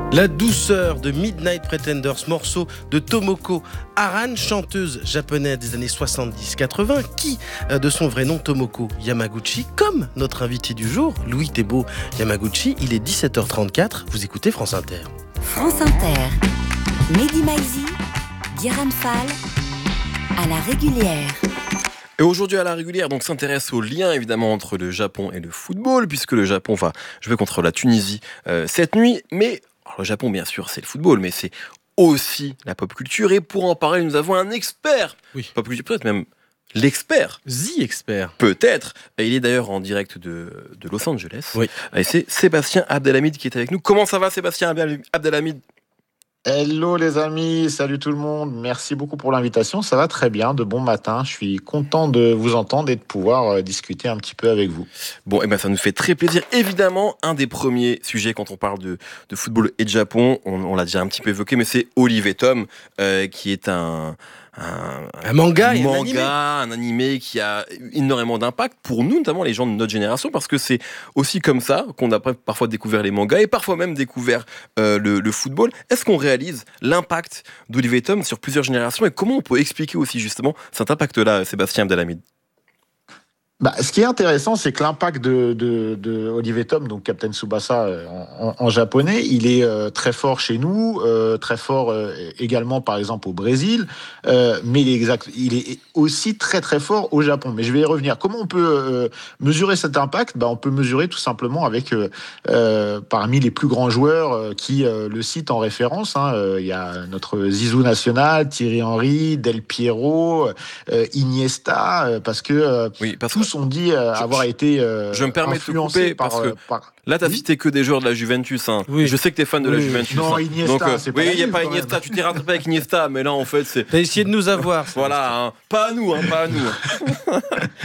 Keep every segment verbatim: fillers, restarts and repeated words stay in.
La douceur de Midnight Pretenders, morceau de Tomoko Aran, chanteuse japonaise des années soixante-dix quatre-vingts, qui, de son vrai nom Tomoko Yamaguchi, comme notre invité du jour, Louis Thébault Yamaguchi. Il est dix-sept heures trente-quatre, vous écoutez France Inter. France Inter, Mehdi Maizi, Guérin Fall, à la régulière. Et aujourd'hui à la régulière, donc s'intéresse au lien évidemment entre le Japon et le football, puisque le Japon va jouer contre la Tunisie euh, cette nuit, mais alors, le Japon, bien sûr, c'est le football, mais c'est aussi la pop culture. Et pour en parler, nous avons un expert. Oui. Pop culture, peut-être même l'expert. The expert. Peut-être. Et il est d'ailleurs en direct de, de Los Angeles. Oui. Et c'est Sébastien Abdelhamid qui est avec nous. Comment ça va, Sébastien Abdelhamid ? Hello les amis, salut tout le monde, merci beaucoup pour l'invitation, ça va très bien, de bon matin, je suis content de vous entendre et de pouvoir euh, discuter un petit peu avec vous. Bon, et ben ça nous fait très plaisir, évidemment, un des premiers sujets quand on parle de, de football et de Japon, on, on l'a déjà un petit peu évoqué, mais c'est Olive et Tom, euh, qui est un... Un, un manga, un, et manga un, animé. un animé qui a énormément d'impact pour nous, notamment les gens de notre génération, parce que c'est aussi comme ça qu'on a parfois découvert les mangas et parfois même découvert euh, le, le football. Est-ce qu'on réalise l'impact d'Olive et Tom sur plusieurs générations et comment on peut expliquer aussi justement cet impact-là, Sébastien Abdelhamid ? Bah, ce qui est intéressant, c'est que l'impact de, de, de Olive et Tom, donc Captain Tsubasa euh, en, en, en japonais, il est euh, très fort chez nous, euh, très fort euh, également par exemple au Brésil, euh, mais il est, exact, il est aussi très très fort au Japon. Mais je vais y revenir. Comment on peut euh, mesurer cet impact ? Bah, on peut mesurer tout simplement avec euh, euh, parmi les plus grands joueurs euh, qui euh, le citent en référence. Hein, euh, il y a notre Zizou national, Thierry Henry, Del Piero, euh, Iniesta, euh, parce que euh, oui, parce tous ont dit euh, je, avoir été euh, je me permets de te couper par, parce que euh, par... là t'as oui cité que des joueurs de la Juventus hein. Oui. Je sais que t'es fan de oui. la Juventus non hein. Iniesta donc euh, c'est oui pas il y a Juve, pas Iniesta tu t'es rattrapé avec Iniesta mais là en fait c'est t'as essayé de nous avoir voilà hein. Pas à nous hein, pas à nous hein.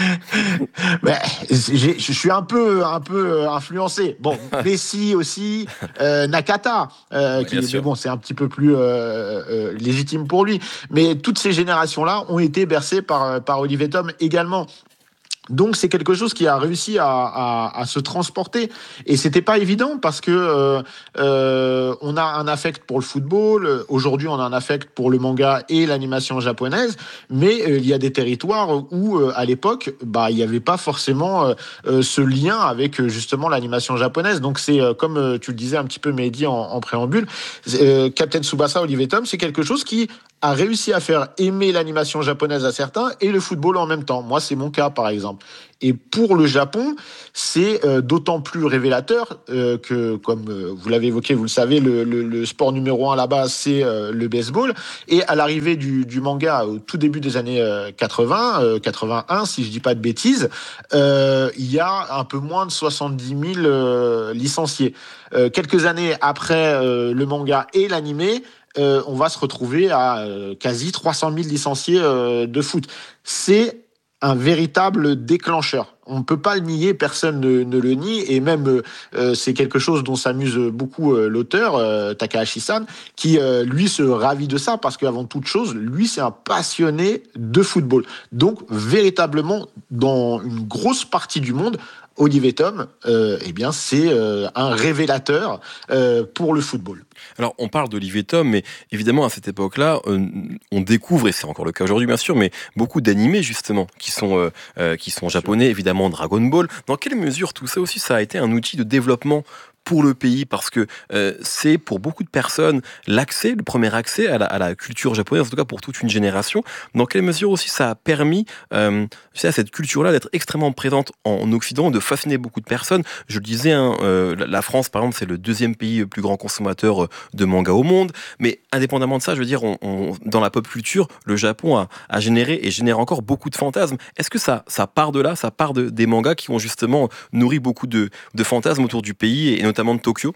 Mais, j'ai, je suis un peu un peu influencé bon Messi aussi euh, Nakata euh, ouais, qui mais bon c'est un petit peu plus euh, euh, légitime pour lui mais toutes ces générations là ont été bercées par par Olive et Tom également. Donc c'est quelque chose qui a réussi à, à, à se transporter et c'était pas évident parce que euh, euh, on a un affect pour le football, aujourd'hui on a un affect pour le manga et l'animation japonaise, mais euh, il y a des territoires où euh, à l'époque bah il y avait pas forcément euh, ce lien avec euh, justement l'animation japonaise. Donc c'est euh, comme euh, tu le disais un petit peu Mehdi en, en préambule, euh, Captain Tsubasa Olive et Tom, c'est quelque chose qui a réussi à faire aimer l'animation japonaise à certains et le football en même temps. Moi, c'est mon cas, par exemple. Et pour le Japon, c'est euh, d'autant plus révélateur euh, que, comme euh, vous l'avez évoqué, vous le savez, le, le, le sport numéro un là-bas, c'est euh, le baseball. Et à l'arrivée du, du manga au tout début des années euh, quatre-vingts, euh, quatre-vingt-un, si je dis pas de bêtises, euh, il y a un peu moins de soixante-dix mille euh, licenciés. Euh, quelques années après euh, le manga et l'animé, Euh, on va se retrouver à euh, quasi trois cent mille licenciés euh, de foot. C'est un véritable déclencheur. On ne peut pas le nier, personne ne, ne le nie, et même euh, c'est quelque chose dont s'amuse beaucoup euh, l'auteur, euh, Takahashi-san, qui euh, lui se ravit de ça, parce qu'avant toute chose, lui c'est un passionné de football. Donc véritablement, dans une grosse partie du monde, Olive et Tom, euh, eh bien, c'est euh, un révélateur euh, pour le football. Alors, on parle d'Olive et Tom, mais évidemment, à cette époque-là, euh, on découvre, et c'est encore le cas aujourd'hui, bien sûr, mais beaucoup d'animés, justement, qui sont, euh, euh, qui sont japonais, évidemment, Dragon Ball. Dans quelle mesure tout ça aussi, ça a été un outil de développement pour le pays, parce que euh, c'est pour beaucoup de personnes l'accès, le premier accès à la, à la culture japonaise, en tout cas pour toute une génération. Dans quelle mesure aussi ça a permis euh, tu sais, à cette culture-là d'être extrêmement présente en Occident, de fasciner beaucoup de personnes. Je le disais, hein, euh, la France, par exemple, c'est le deuxième pays le plus grand consommateur de manga au monde, mais indépendamment de ça, je veux dire, on, on, dans la pop culture, le Japon a, a généré et génère encore beaucoup de fantasmes. Est-ce que ça, ça part de là, ça part de, des mangas qui ont justement nourri beaucoup de, de fantasmes autour du pays, et notamment de Tokyo?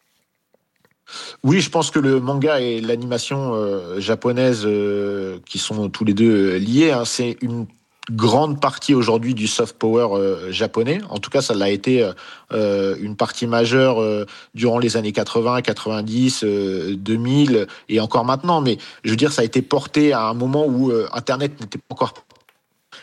Oui, je pense que le manga et l'animation euh, japonaise, euh, qui sont tous les deux liés, hein, c'est une grande partie aujourd'hui du soft power euh, japonais. En tout cas, ça l'a été euh, une partie majeure euh, durant les années quatre-vingts, quatre-vingt-dix, euh, deux mille et encore maintenant. Mais je veux dire, ça a été porté à un moment où euh, Internet n'était pas encore.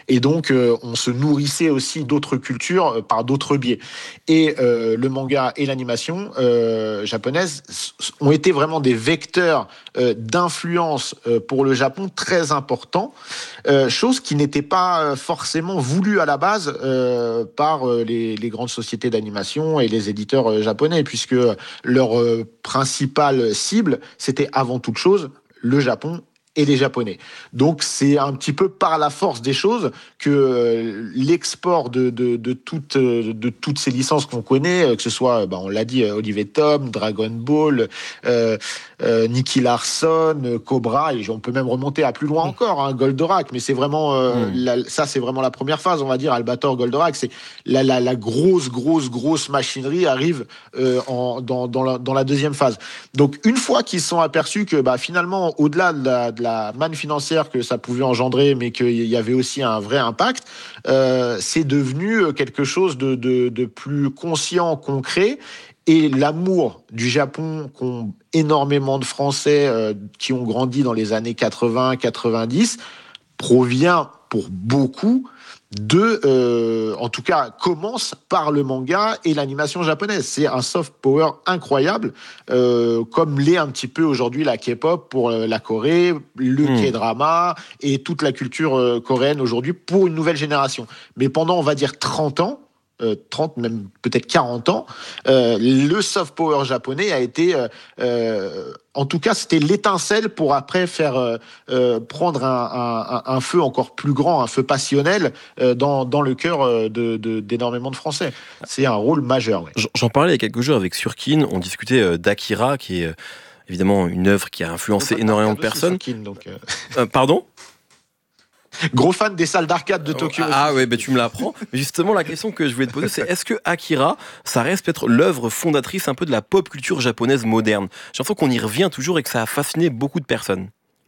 Et donc, euh, on se nourrissait aussi d'autres cultures euh, par d'autres biais. Et euh, le manga et l'animation euh, japonaise ont été vraiment des vecteurs euh, d'influence euh, pour le Japon très importants, euh, chose qui n'était pas forcément voulue à la base euh, par euh, les, les grandes sociétés d'animation et les éditeurs euh, japonais, puisque leur euh, principale cible, c'était avant toute chose le Japon et les Japonais. Donc c'est un petit peu par la force des choses que euh, l'export de, de, de, toutes, de toutes ces licences qu'on connaît, que ce soit, bah, on l'a dit, Olive et Tom, Dragon Ball, euh, euh, Nicky Larson, Cobra, et on peut même remonter à plus loin encore, hein, Goldorak, mais c'est vraiment, euh, mmh. la, ça c'est vraiment la première phase, on va dire, Albator, Goldorak, c'est la, la, la grosse, grosse, grosse machinerie arrive euh, en, dans, dans, la, dans la deuxième phase. Donc une fois qu'ils se sont aperçus que bah, finalement, au-delà de la, de la manne financière que ça pouvait engendrer, mais qu'il y avait aussi un vrai impact, euh, c'est devenu quelque chose de, de, de plus conscient, concret. Et l'amour du Japon qu'ont énormément de Français euh, qui ont grandi dans les années quatre-vingts quatre-vingt-dix provient pour beaucoup de, euh, en tout cas, commence par le manga et l'animation japonaise. C'est un soft power incroyable, euh, comme l'est un petit peu aujourd'hui la K-pop pour euh, la Corée, le mmh. K-drama et toute la culture euh, coréenne aujourd'hui pour une nouvelle génération. Mais pendant, on va dire, trente ans, Euh, trente, même peut-être quarante ans, euh, le soft power japonais a été, euh, euh, en tout cas, c'était l'étincelle pour après faire euh, euh, prendre un, un, un feu encore plus grand, un feu passionnel euh, dans, dans le cœur de, de, d'énormément de Français. C'est un rôle majeur. Ouais. J'en parlais il y a quelques jours avec Surkin, on discutait euh, d'Akira, qui est euh, évidemment une œuvre qui a influencé énormément de personnes. Surkin, donc, euh... euh, pardon ? Gros fan des salles d'arcade de Tokyo. Ah ouais, bah tu me l'apprends. Mais justement, la question que je voulais te poser, c'est est-ce que Akira, ça reste peut-être l'œuvre fondatrice un peu de la pop culture japonaise moderne ? J'ai l'impression qu'on y revient toujours et que ça a fasciné beaucoup de personnes.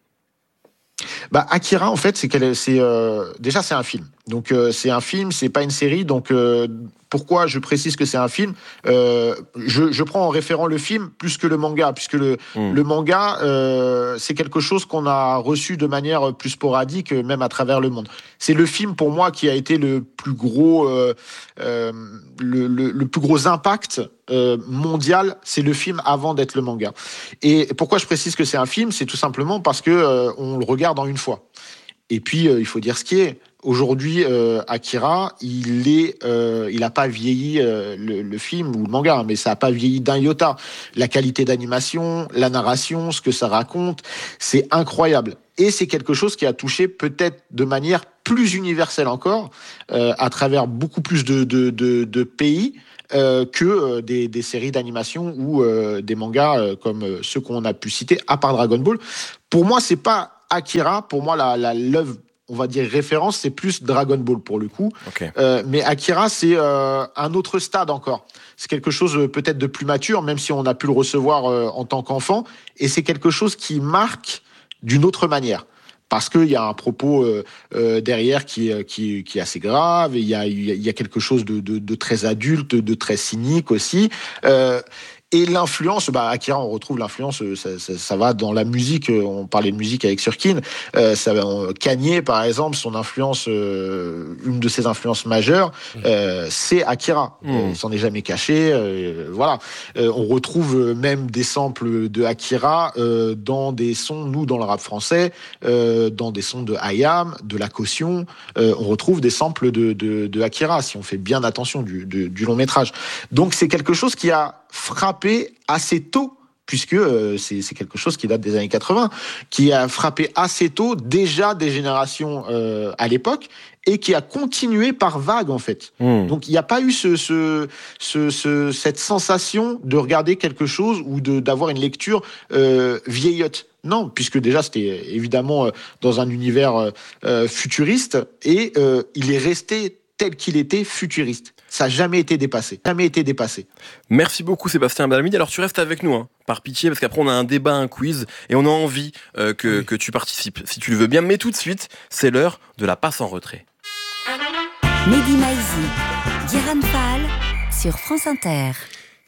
Bah, Akira, en fait, c'est qu'elle, c'est euh, déjà c'est un film. Donc euh, c'est un film, c'est pas une série. Donc euh, pourquoi je précise que c'est un film ? euh, je, je prends en référent le film plus que le manga, puisque le, mmh. le manga euh, c'est quelque chose qu'on a reçu de manière plus sporadique, même à travers le monde. C'est le film pour moi qui a été le plus gros, euh, euh, le, le, le plus gros impact euh, mondial. C'est le film avant d'être le manga. Et pourquoi je précise que c'est un film ? C'est tout simplement parce que euh, on le regarde en une fois. Et puis euh, il faut dire ce qui est. Aujourd'hui, euh, Akira, il est, euh, il a pas vieilli euh, le, le film ou le manga, mais ça a pas vieilli d'un iota. La qualité d'animation, la narration, ce que ça raconte, c'est incroyable. Et c'est quelque chose qui a touché peut-être de manière plus universelle encore, euh, à travers beaucoup plus de, de, de, de pays. Euh, que euh, des, des séries d'animation ou euh, des mangas euh, comme euh, ceux qu'on a pu citer, à part Dragon Ball. Pour moi, c'est pas Akira. Pour moi, la, la, l'œuvre, on va dire référence, c'est plus Dragon Ball pour le coup. Okay. Euh, mais Akira, c'est euh, un autre stade encore. C'est quelque chose euh, peut-être de plus mature, même si on a pu le recevoir euh, en tant qu'enfant. Et c'est quelque chose qui marque d'une autre manière. Parce qu'il y a un propos euh, euh, derrière qui, qui, qui est assez grave, et il y a, il y a quelque chose de, de, de très adulte, de très cynique aussi. Euh, Et l'influence, bah, Akira, on retrouve l'influence, ça, ça, ça va dans la musique, on parlait de musique avec Surkin, euh, ça va, Kanye, par exemple, son influence, euh, une de ses influences majeures, euh, c'est Akira. Mmh. Il s'en est jamais caché, euh, voilà. Euh, on retrouve même des samples de Akira euh, dans des sons, nous, dans le rap français, euh, dans des sons de I A M, de La Caution, euh, on retrouve des samples de, de, de Akira, si on fait bien attention du, du, du long métrage. Donc c'est quelque chose qui a frappé assez tôt, puisque euh, c'est, c'est quelque chose qui date des années quatre-vingts, qui a frappé assez tôt déjà des générations euh, à l'époque, et qui a continué par vagues, en fait. Mmh. Donc, il n'y a pas eu ce, ce, ce, ce, cette sensation de regarder quelque chose ou de, d'avoir une lecture euh, vieillotte. Non, puisque déjà, c'était évidemment euh, dans un univers euh, futuriste, et euh, il est resté tel qu'il était futuriste. Ça n'a jamais été dépassé. Jamais été dépassé. Merci beaucoup Sébastien Ballamide. Alors tu restes avec nous, hein, par pitié, parce qu'après on a un débat, un quiz, et on a envie euh, que, oui. que tu participes, si tu le veux bien. Mais tout de suite, c'est l'heure de la passe en retrait. Mehdi Maizi, Diran Fall sur France Inter.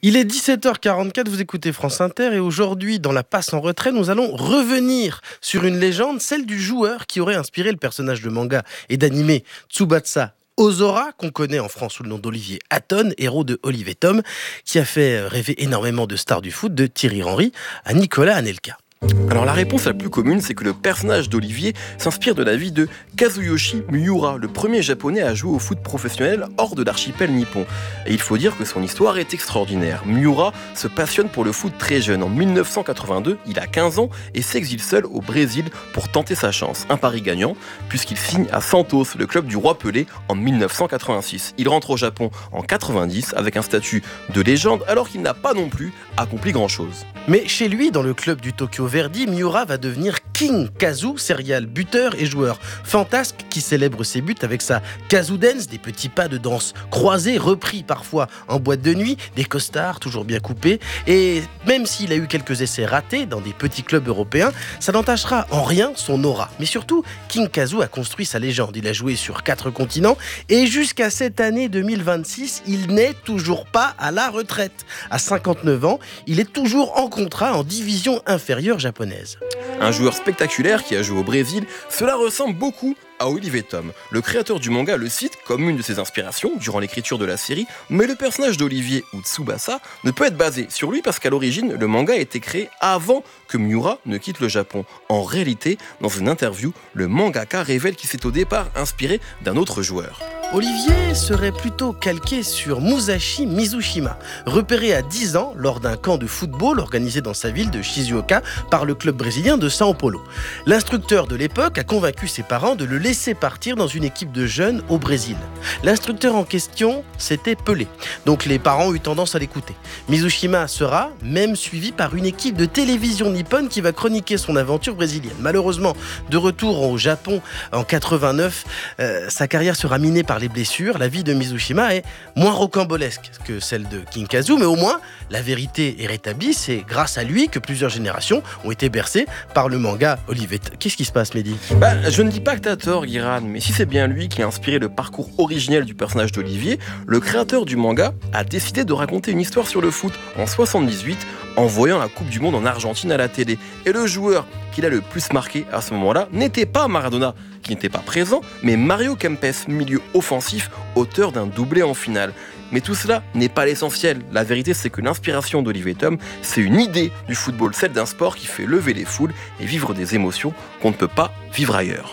Il est dix-sept heures quarante-quatre, vous écoutez France Inter et aujourd'hui, dans la passe en retrait, nous allons revenir sur une légende, celle du joueur qui aurait inspiré le personnage de manga et d'anime Tsubasa Ozora, qu'on connaît en France sous le nom d'Olivier Hatton, héros de Olivier Tom, qui a fait rêver énormément de stars du foot, de Thierry Henry à Nicolas Anelka. Alors la réponse la plus commune, c'est que le personnage d'Olivier s'inspire de la vie de Kazuyoshi Miura, le premier japonais à jouer au foot professionnel hors de l'archipel nippon. Et il faut dire que son histoire est extraordinaire. Miura se passionne pour le foot très jeune. En mille neuf cent quatre-vingt-deux, il a quinze ans et s'exile seul au Brésil pour tenter sa chance. Un pari gagnant, puisqu'il signe à Santos, le club du roi Pelé, en mille neuf cent quatre-vingt-six. Il rentre au Japon en quatre-vingt-dix avec un statut de légende, alors qu'il n'a pas non plus accompli grand-chose. Mais chez lui, dans le club du Tokyo Verdy, Miura va devenir King Kazu, serial buteur et joueur fantasque qui célèbre ses buts avec sa Kazu Dance, des petits pas de danse croisés, repris parfois en boîte de nuit, des costards toujours bien coupés. Et même s'il a eu quelques essais ratés dans des petits clubs européens, ça n'entachera en rien son aura. Mais surtout, King Kazu a construit sa légende. Il a joué sur quatre continents et jusqu'à cette année deux mille vingt-six, il n'est toujours pas à la retraite. À cinquante-neuf ans, il est toujours en contrat en division inférieure japonaise. Un joueur spectaculaire qui a joué au Brésil, cela ressemble beaucoup à Olivier Tom. Le créateur du manga le cite comme une de ses inspirations durant l'écriture de la série, mais le personnage d'Olivier ou Tsubasa ne peut être basé sur lui parce qu'à l'origine, le manga a été créé avant que Miura ne quitte le Japon. En réalité, dans une interview, le mangaka révèle qu'il s'est au départ inspiré d'un autre joueur. Olivier serait plutôt calqué sur Musashi Mizushima, repéré à dix ans lors d'un camp de football organisé dans sa ville de Shizuoka par le club brésilien de São Paulo. L'instructeur de l'époque a convaincu ses parents de le laisser partir dans une équipe de jeunes au Brésil. L'instructeur en question, c'était Pelé, donc les parents ont eu tendance à l'écouter. Mizushima sera même suivi par une équipe de télévision nippone qui va chroniquer son aventure brésilienne. Malheureusement, de retour au Japon en quatre-vingt-neuf, euh, sa carrière sera minée par les blessures. La vie de Mizushima est moins rocambolesque que celle de King Kazu, mais au moins la vérité est rétablie. C'est grâce à lui que plusieurs générations ont été bercées par le manga Olivier. Qu'est-ce qui se passe, Mehdi ? Bah, je ne dis pas que t'as tort, Guiran, mais si c'est bien lui qui a inspiré le parcours originel du personnage d'Olivier, le créateur du manga a décidé de raconter une histoire sur le foot en soixante-dix-huit en voyant la Coupe du Monde en Argentine à la télé. Et le joueur qui l'a le plus marqué à ce moment-là n'était pas Maradona, qui n'était pas présent, mais Mario Kempes, milieu offensif, auteur d'un doublé en finale. Mais tout cela n'est pas l'essentiel. La vérité, c'est que l'inspiration d'Olivier Tom, c'est une idée du football, celle d'un sport qui fait lever les foules et vivre des émotions qu'on ne peut pas vivre ailleurs.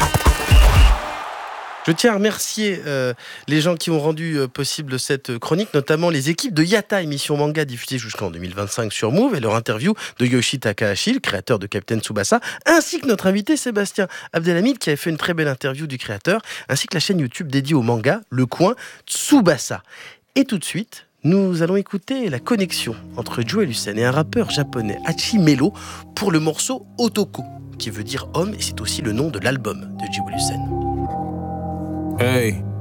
Je tiens à remercier euh, les gens qui ont rendu euh, possible cette chronique, notamment les équipes de Yata, émission manga diffusée jusqu'en deux mille vingt-cinq sur Move, et leur interview de Yoshi Takahashi, le créateur de Captain Tsubasa, ainsi que notre invité Sébastien Abdelhamid, qui avait fait une très belle interview du créateur, ainsi que la chaîne YouTube dédiée au manga, Le Coin Tsubasa. Et tout de suite, nous allons écouter la connexion entre Joel Hussein et un rappeur japonais, Hachi Melo, pour le morceau Otoko, qui veut dire homme, et c'est aussi le nom de l'album de Joel Hussein. Hey,